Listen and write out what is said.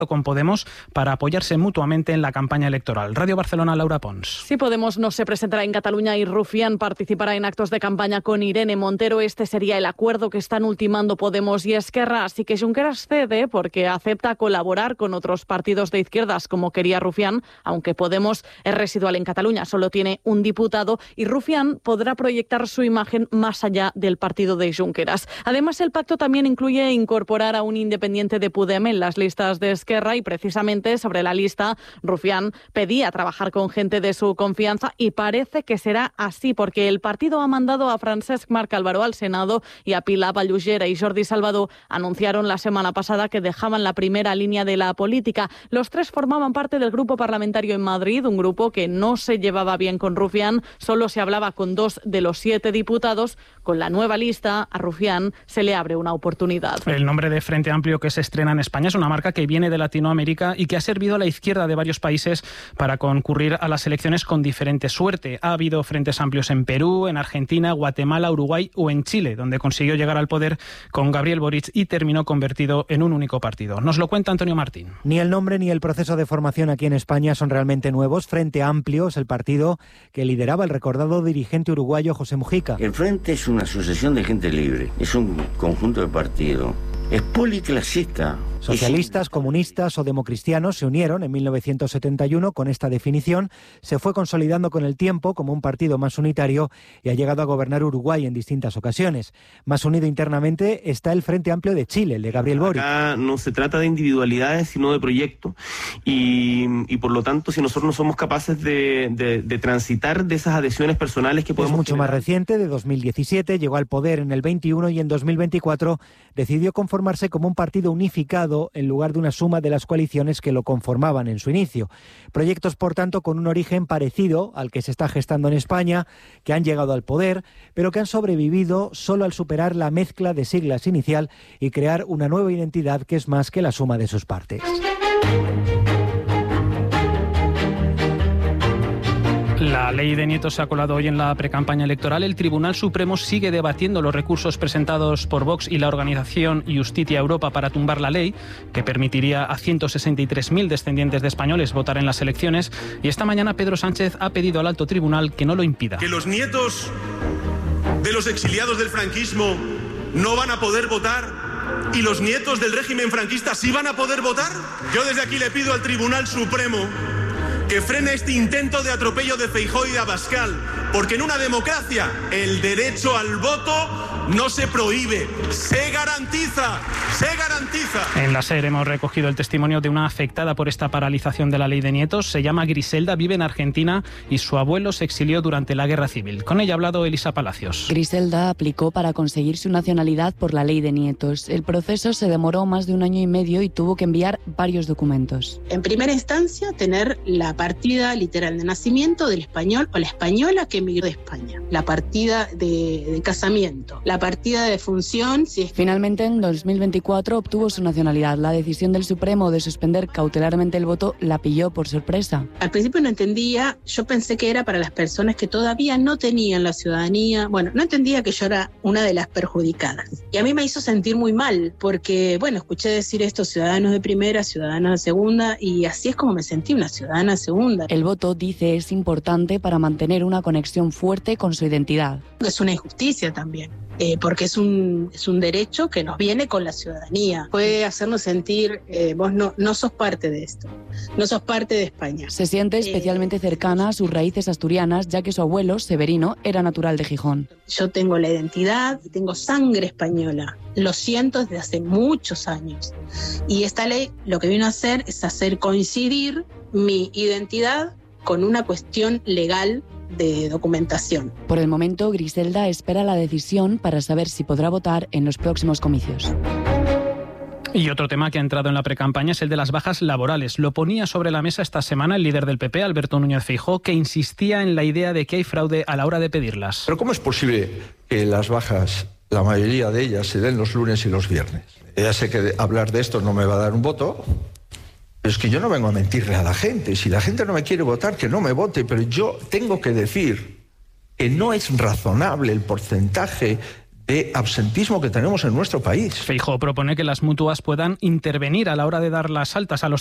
con Podemos para apoyarse mutuamente en la campaña electoral. Radio Barcelona, Laura Pons. Si Podemos no se presentará en Cataluña y Rufián participará en actos de campaña con Irene Montero, este sería el acuerdo que están ultimando Podemos y Esquerra. Así que Junqueras cede porque acepta colaborar con otros partidos de izquierdas como quería Rufián, aunque Podemos es residual en Cataluña, solo tiene un diputado y Rufián podrá proyectar su imagen más allá del partido de Junqueras. Además, el pacto también incluye incorporar a un independiente de Podem en las listas de Esquerra y precisamente sobre la lista Rufián pedía trabajar con gente de su confianza y parece que será así porque el partido ha mandado a Francesc Marc Álvaro al Senado y a Pilar Vallugera y Jordi Salvador anunciaron la semana pasada que dejaban la primera línea de la política. Los tres formaban parte del grupo parlamentario en Madrid, un grupo que no se llevaba bien con Rufián, solo se hablaba con 2 de los 7 diputados. Con la nueva lista, a Rufián se le abre una oportunidad. El nombre de Frente Amplio que se estrena en España es una marca que viene de Latinoamérica y que ha servido a la izquierda de varios países para concurrir a las elecciones con diferente suerte. Ha habido frentes amplios en Perú, en Argentina, Guatemala, Uruguay o en Chile, donde consiguió llegar al poder con Gabriel Boric y terminó convertido en un único partido. Nos lo cuenta Antonio Martín. Ni el nombre ni el proceso de formación aquí en España son realmente nuevos. Frente Amplio es el partido que lideraba el recordado dirigente uruguayo José Mujica. El Frente es una asociación de gente libre, es un conjunto de partidos. Es policlasista. Socialistas, comunistas o democristianos se unieron en 1971 con esta definición, se fue consolidando con el tiempo como un partido más unitario y ha llegado a gobernar Uruguay en distintas ocasiones. Más unido internamente está el Frente Amplio de Chile, el de Gabriel Boric. Acá no se trata de individualidades, sino de proyectos y por lo tanto, si nosotros no somos capaces de transitar de esas adhesiones personales que podemos... Es mucho más reciente, de 2017, llegó al poder en el 21 y en 2024 decidió conformarse como un partido unificado en lugar de una suma de las coaliciones que lo conformaban en su inicio. Proyectos, por tanto, con un origen parecido al que se está gestando en España, que han llegado al poder, pero que han sobrevivido solo al superar la mezcla de siglas inicial y crear una nueva identidad que es más que la suma de sus partes. La ley de nietos se ha colado hoy en la precampaña electoral. El Tribunal Supremo sigue debatiendo los recursos presentados por Vox y la organización Justitia Europa para tumbar la ley, que permitiría a 163.000 descendientes de españoles votar en las elecciones. Y esta mañana Pedro Sánchez ha pedido al alto tribunal que no lo impida. Que los nietos de los exiliados del franquismo no van a poder votar y los nietos del régimen franquista sí van a poder votar. Yo desde aquí le pido al Tribunal Supremo que frene este intento de atropello de Feijóo y de Abascal, porque en una democracia el derecho al voto no se prohíbe, se garantiza, se garantiza. En la SER hemos recogido el testimonio de una afectada por esta paralización de la ley de nietos. Se llama Griselda, vive en Argentina y su abuelo se exilió durante la Guerra Civil. Con ella ha hablado Elisa Palacios. Griselda aplicó para conseguir su nacionalidad por la ley de nietos. El proceso se demoró más de 1 año y medio y tuvo que enviar varios documentos. En primera instancia, tener la partida literal de nacimiento del español o la española que emigró de España, la partida de casamiento, la partida de defunción. Finalmente, en 2024 obtuvo su nacionalidad. La decisión del Supremo de suspender cautelarmente el voto la pilló por sorpresa. Al principio no entendía, yo pensé que era para las personas que todavía no tenían la ciudadanía. Bueno, no entendía que yo era una de las perjudicadas. Y a mí me hizo sentir muy mal, porque, bueno, escuché decir esto, ciudadanos de primera, ciudadanos de segunda, y así es como me sentí, una ciudadana segunda. El voto, dice, es importante para mantener una conexión fuerte con su identidad. Es una injusticia también, porque es un derecho que nos viene con la ciudadanía. Puede hacernos sentir, vos no sos parte de esto, no sos parte de España. Se siente especialmente cercana a sus raíces asturianas, ya que su abuelo, Severino, era natural de Gijón. Yo tengo la identidad y tengo sangre española. Lo siento desde hace muchos años. Y esta ley lo que vino a hacer es hacer coincidir mi identidad con una cuestión legal de documentación. Por el momento, Griselda espera la decisión para saber si podrá votar en los próximos comicios. Y otro tema que ha entrado en la precampaña es el de las bajas laborales. Lo ponía sobre la mesa esta semana el líder del PP, Alberto Núñez Feijóo, que insistía en la idea de que hay fraude a la hora de pedirlas. ¿Pero cómo es posible que las bajas, la mayoría de ellas, se den los lunes y los viernes? Ya sé que hablar de esto no me va a dar un voto. Pero es que yo no vengo a mentirle a la gente. Si la gente no me quiere votar, que no me vote. Pero yo tengo que decir que no es razonable el porcentaje de absentismo que tenemos en nuestro país. Feijóo propone que las mutuas puedan intervenir a la hora de dar las altas a los